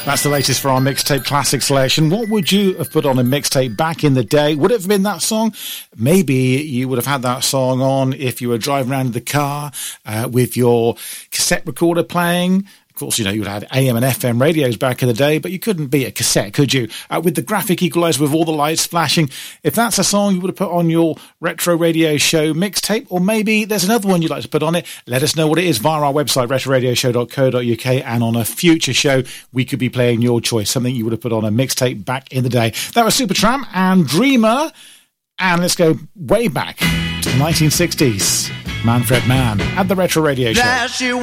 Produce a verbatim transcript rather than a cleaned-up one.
That's the latest for our mixtape classic selection. What would you have put on a mixtape back in the day? Would it have been that song? Maybe you would have had that song on if you were driving around in the car uh, with your cassette recorder playing. Of course, you know, you would have had A M and F M radios back in the day, but you couldn't beat a cassette, could you? Uh, with the graphic equalizer with all the lights flashing. If that's a song you would have put on your retro radio show mixtape, or maybe there's another one you'd like to put on it, let us know what it is via our website, retro radio show dot co dot uk, and on a future show, we could be playing your choice, something you would have put on a mixtape back in the day. That was Supertramp and Dreamer, and let's go way back to the nineteen sixties. Manfred Mann at the Retro Radio Show. There she was,